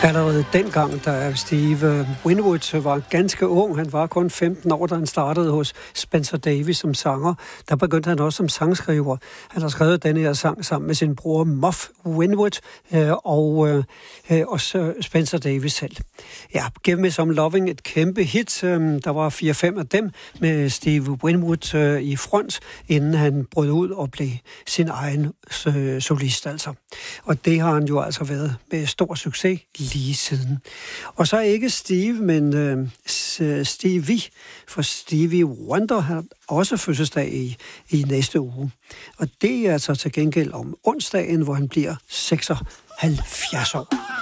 Allerede dengang, da Steve Winwood var ganske ung, han var kun 15 år, da han startede hos Spencer Davis som sanger, der begyndte han også som sangskriver. Han har skrevet denne her sang sammen med sin bror Muff Winwood og Spencer Davis selv. Ja, Give Me Some Loving, et kæmpe hit. Der var 4-5 af dem med Steve Winwood i front, inden han brød ud og blev sin egen solist altså. Og det har han jo altså været med stor succes lige siden. Og så ikke Steve, men Stevie, for Stevie Wonder har også fødselsdag i næste uge. Og det er altså til gengæld om onsdagen, hvor han bliver 76 år.